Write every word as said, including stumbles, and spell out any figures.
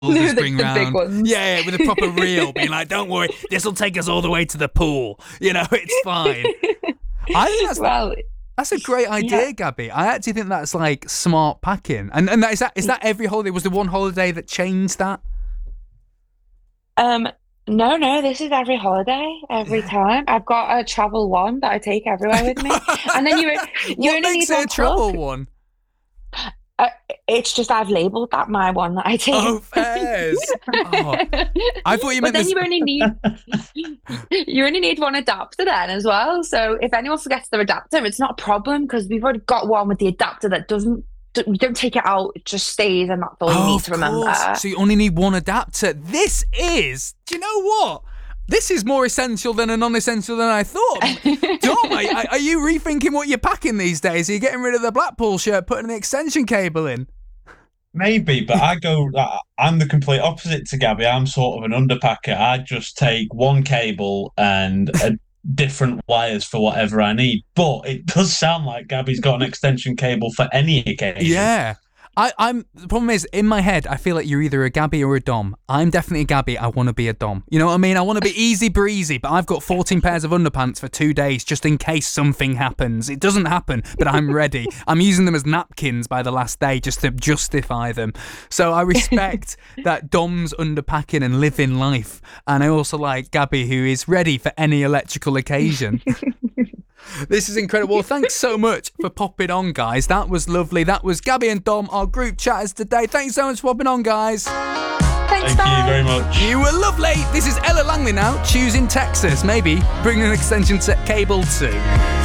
No, us the, bring the big round. ones. Yeah, yeah, with a proper reel, being like, "Don't worry, this will take us all the way to the pool. You know, it's fine." I think that's Well, that's a great yeah. idea, Gabby. I actually think that's like smart packing. And and that, is that is that every holiday? Was there one holiday that changed that? Um, no, no, this is every holiday, every Yeah. time. I've got a travel one that I take everywhere with me. And then you you What only makes need it one a travel plug. one? Uh, it's just I've labeled that my one that I Oh, take. fairs. Oh, I thought you But meant then this. you only need you only need one adapter then as well. So if anyone forgets their adapter, it's not a problem because we've already got one with the adapter that doesn't d- you don't take it out, it just stays, and that's all you Oh, need of to course. remember. So you only need one adapter. This is. Do you know what? This is more essential than a non-essential than I thought. Dom, are, are you rethinking what you're packing these days? Are you getting rid of the Blackpool shirt, putting an extension cable in? Maybe, but I go. I- I'm the complete opposite to Gabby. I'm sort of an underpacker. I just take one cable and a different wires for whatever I need. But it does sound like Gabby's got an extension cable for any occasion. Yeah. I, I'm the problem is in my head I feel like you're either a Gabby or a Dom. I'm definitely a Gabby. I want to be a Dom. You know what I mean? I want to be easy breezy, but I've got fourteen pairs of underpants for two days just in case something happens. It doesn't happen, but I'm ready. I'm using them as napkins by the last day just to justify them. So I respect that Dom's underpacking and living life, and I also like Gabby who is ready for any electrical occasion. This is incredible. Well, thanks so much for popping on, guys. That was lovely. That was Gabby and Dom, our group chatters today. Thanks so much for popping on, guys. Thanks, Thank bye. you very much. You were lovely. This is Ella Langley now, choosing Texas. Maybe bring an extension set cable too.